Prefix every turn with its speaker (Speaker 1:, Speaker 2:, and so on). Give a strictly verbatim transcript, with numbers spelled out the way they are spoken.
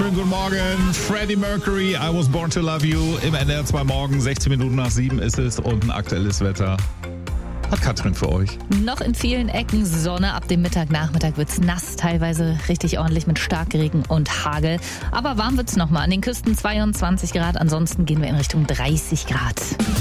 Speaker 1: Schönen guten Morgen. Freddie Mercury, I Was Born to Love You. Im N D R zwei Morgen, sechzehn Minuten nach sieben ist es und ein aktuelles Wetter. Hat Katrin für euch.
Speaker 2: Noch in vielen Ecken Sonne. Ab dem Mittag, Nachmittag wird's nass, teilweise richtig ordentlich mit Starkregen und Hagel. Aber warm wird's nochmal. An den Küsten zweiundzwanzig Grad, ansonsten gehen wir in Richtung dreißig Grad.